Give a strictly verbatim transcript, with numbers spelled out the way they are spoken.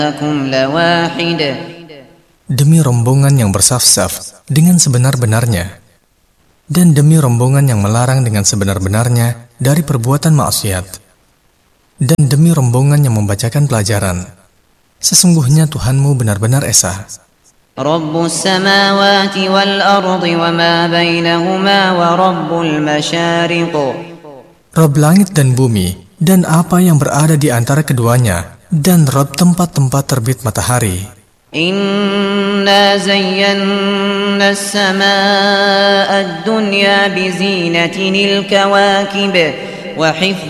لواحد Demi rombongan yang bersaf-saf dengan sebenar-benarnya, dan demi rombongan yang melarang dengan sebenar-benarnya dari perbuatan maksiat, dan demi rombongan yang membacakan pelajaran, sesungguhnya Tuhanmu benar-benar esa. رب السماوات والأرض وما بينهما ورب المشارق Rob langit dan bumi, dan apa yang berada di antara keduanya, dan Rob tempat-tempat terbit matahari. إنا زينا السماء الدنيا بزينة الكواكب وحفظا